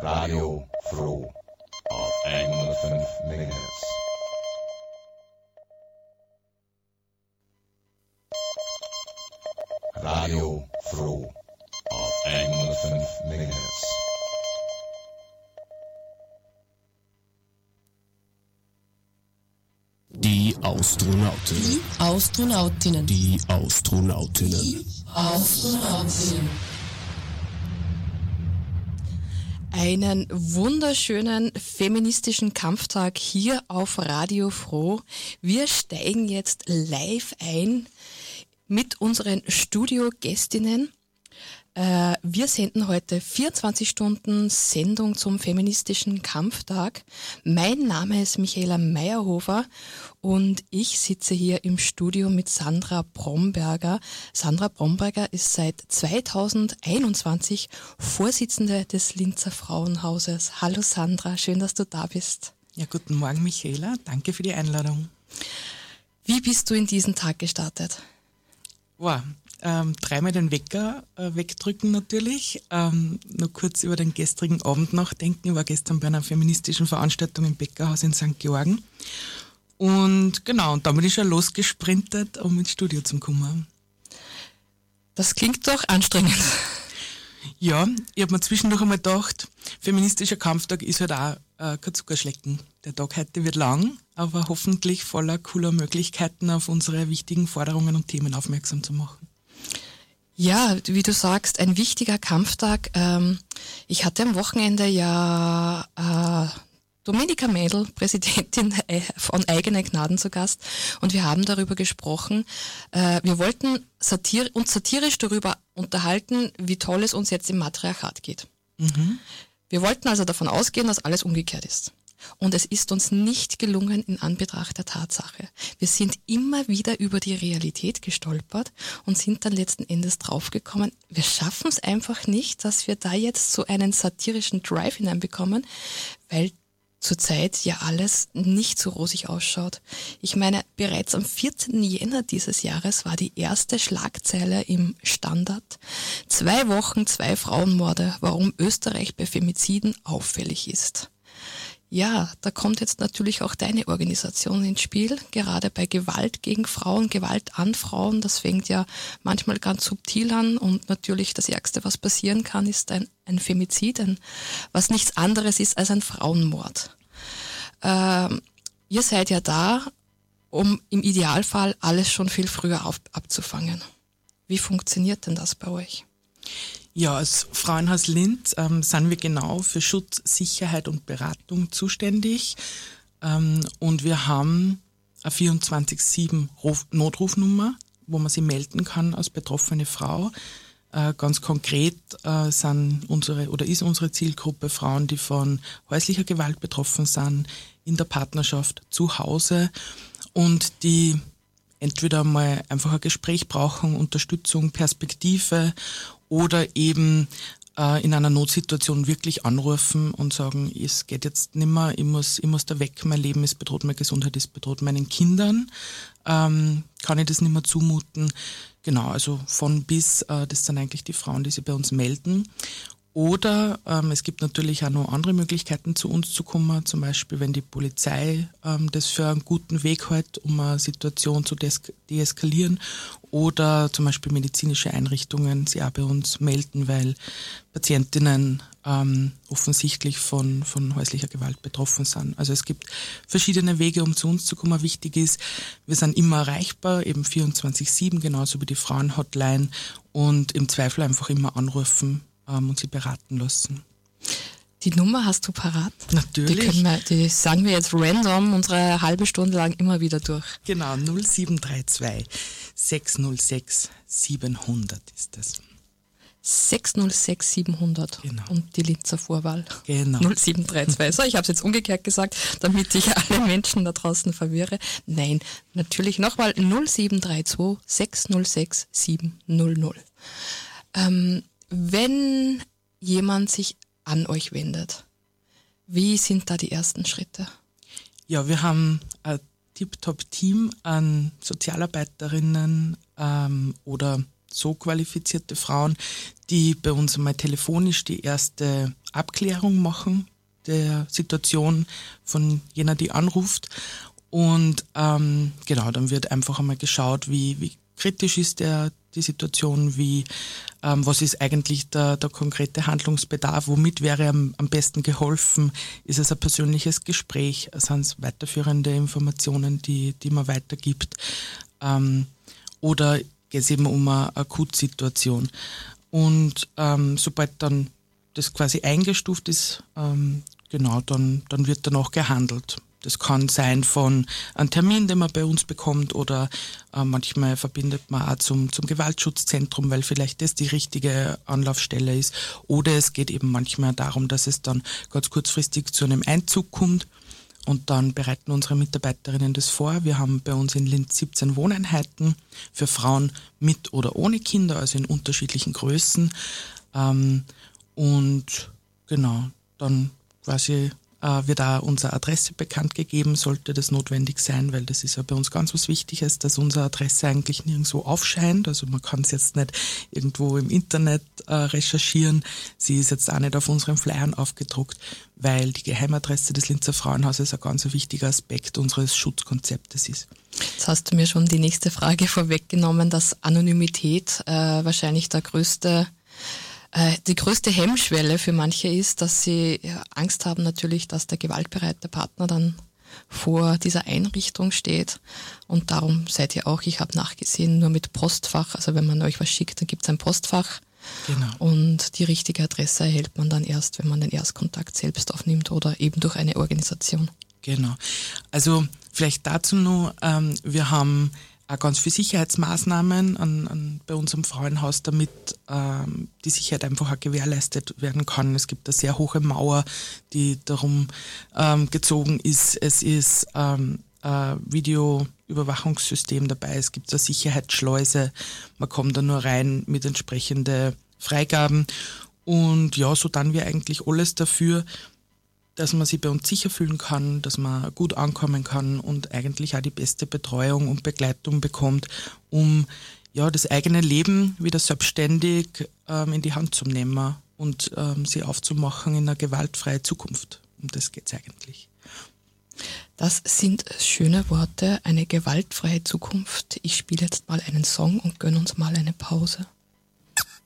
Radio Froh auf 105 MHz. Radio Froh auf 105 MHz. Die Astronauten. Die Astronautinnen. Die Astronautinnen. Die Astronautinnen. Einen wunderschönen feministischen Kampftag hier auf Radio Froh. Wir steigen jetzt live ein mit unseren Studiogästinnen. Wir senden heute 24 Stunden Sendung zum feministischen Kampftag. Mein Name ist Michaela Meyerhofer und ich sitze hier im Studio mit Sandra Bromberger. Sandra Bromberger ist seit 2021 Vorsitzende des Linzer Frauenhauses. Hallo Sandra, schön, dass du da bist. Ja, guten Morgen Michaela, danke für die Einladung. Wie bist du in diesen Tag gestartet? Dreimal den Wecker wegdrücken natürlich, nur kurz über den gestrigen Abend nachdenken. Ich war gestern bei einer feministischen Veranstaltung im Bäckerhaus in St. Georgen und genau, und dann bin ich schon losgesprintet, um ins Studio zu kommen. Das klingt doch anstrengend. Ja, ich habe mir zwischendurch einmal gedacht, feministischer Kampftag ist halt auch kein Zuckerschlecken. Der Tag heute wird lang, aber hoffentlich voller cooler Möglichkeiten, auf unsere wichtigen Forderungen und Themen aufmerksam zu machen. Ja, wie du sagst, ein wichtiger Kampftag. Ich hatte am Wochenende ja Dominika Mädel, Präsidentin von Eigene Gnaden zu Gast, und wir haben darüber gesprochen. Wir wollten uns satirisch darüber unterhalten, wie toll es uns jetzt im Matriarchat geht. Mhm. Wir wollten also davon ausgehen, dass alles umgekehrt ist. Und es ist uns nicht gelungen in Anbetracht der Tatsache. Wir sind immer wieder über die Realität gestolpert und sind dann letzten Endes draufgekommen, wir schaffen es einfach nicht, dass wir da jetzt so einen satirischen Drive hineinbekommen, weil zurzeit ja alles nicht so rosig ausschaut. Ich meine, bereits am 14. Jänner dieses Jahres war die erste Schlagzeile im Standard: 2 Wochen, 2 Frauenmorde, warum Österreich bei Femiziden auffällig ist. Ja, da kommt jetzt natürlich auch deine Organisation ins Spiel, gerade bei Gewalt gegen Frauen, Gewalt an Frauen. Das fängt ja manchmal ganz subtil an und natürlich das Ärgste, was passieren kann, ist ein Femizid, was nichts anderes ist als ein Frauenmord. Ihr seid ja da, um im Idealfall alles schon viel früher abzufangen. Wie funktioniert denn das bei euch? Ja, als Frauenhaus Linz sind wir genau für Schutz, Sicherheit und Beratung zuständig. Und wir haben eine 24/7 Notrufnummer, wo man sich melden kann als betroffene Frau. Ganz konkret ist unsere Zielgruppe Frauen, die von häuslicher Gewalt betroffen sind, in der Partnerschaft, zu Hause und die entweder mal einfach ein Gespräch brauchen, Unterstützung, Perspektive oder eben in einer Notsituation wirklich anrufen und sagen, es geht jetzt nimmer, ich muss da weg, mein Leben ist bedroht, meine Gesundheit ist bedroht, meinen Kindern kann ich das nicht mehr zumuten. Genau, also von bis, das sind eigentlich die Frauen, die sich bei uns melden. Oder es gibt natürlich auch noch andere Möglichkeiten, zu uns zu kommen, zum Beispiel wenn die Polizei das für einen guten Weg hält, um eine Situation zu deeskalieren, oder zum Beispiel medizinische Einrichtungen sich auch bei uns melden, weil Patientinnen offensichtlich von häuslicher Gewalt betroffen sind. Also es gibt verschiedene Wege, um zu uns zu kommen. Wichtig ist, wir sind immer erreichbar, eben 24/7, genauso wie die Frauenhotline, und im Zweifel einfach immer anrufen und sie beraten lassen. Die Nummer hast du parat? Natürlich. Die sagen wir jetzt random, unsere halbe Stunde lang immer wieder durch. Genau, 0732 606 700 ist das. 606 700 Genau. Und die Linzer Vorwahl. Genau. 0732. So, ich habe es jetzt umgekehrt gesagt, damit ich alle Menschen da draußen verwirre. Nein, natürlich nochmal 0732 606 700. Wenn jemand sich an euch wendet, wie sind da die ersten Schritte? Ja, wir haben ein Tip-Top-Team an Sozialarbeiterinnen oder so qualifizierte Frauen, die bei uns einmal telefonisch die erste Abklärung machen der Situation von jener, die anruft. Und genau, dann wird einfach einmal geschaut, wie kritisch ist die Situation, was ist eigentlich der konkrete Handlungsbedarf, womit wäre am besten geholfen, ist es ein persönliches Gespräch, sind es weiterführende Informationen, die man weitergibt, oder geht es eben um eine Akutsituation. Und sobald dann das quasi eingestuft ist, genau, dann wird danach gehandelt. Das kann sein von einem Termin, den man bei uns bekommt, oder manchmal verbindet man auch zum Gewaltschutzzentrum, weil vielleicht das die richtige Anlaufstelle ist. Oder es geht eben manchmal darum, dass es dann ganz kurzfristig zu einem Einzug kommt, und dann bereiten unsere Mitarbeiterinnen das vor. Wir haben bei uns in Linz 17 Wohneinheiten für Frauen mit oder ohne Kinder, also in unterschiedlichen Größen. Und genau, dann quasi wird auch unsere Adresse bekannt gegeben, sollte das notwendig sein, weil das ist ja bei uns ganz was Wichtiges, dass unsere Adresse eigentlich nirgendwo aufscheint. Also man kann es jetzt nicht irgendwo im Internet recherchieren. Sie ist jetzt auch nicht auf unseren Flyern aufgedruckt, weil die Geheimadresse des Linzer Frauenhauses ein ganz wichtiger Aspekt unseres Schutzkonzeptes ist. Jetzt hast du mir schon die nächste Frage vorweggenommen, dass Anonymität wahrscheinlich die größte Hemmschwelle für manche ist, dass sie Angst haben natürlich, dass der gewaltbereite Partner dann vor dieser Einrichtung steht. Und darum seid ihr auch, ich habe nachgesehen, nur mit Postfach. Also wenn man euch was schickt, dann gibt es ein Postfach. Genau. Und die richtige Adresse erhält man dann erst, wenn man den Erstkontakt selbst aufnimmt oder eben durch eine Organisation. Genau. Also vielleicht dazu nur, wir haben auch ganz viele Sicherheitsmaßnahmen bei unserem Frauenhaus, damit die Sicherheit einfach auch gewährleistet werden kann. Es gibt eine sehr hohe Mauer, die darum gezogen ist. Es ist ein Videoüberwachungssystem dabei. Es gibt eine Sicherheitsschleuse. Man kommt da nur rein mit entsprechenden Freigaben. Und ja, so tun wir eigentlich alles dafür, dass man sich bei uns sicher fühlen kann, dass man gut ankommen kann und eigentlich auch die beste Betreuung und Begleitung bekommt, um ja das eigene Leben wieder selbstständig in die Hand zu nehmen und sie aufzumachen in eine gewaltfreie Zukunft. Um das geht's eigentlich. Das sind schöne Worte, eine gewaltfreie Zukunft. Ich spiele jetzt mal einen Song und gönne uns mal eine Pause.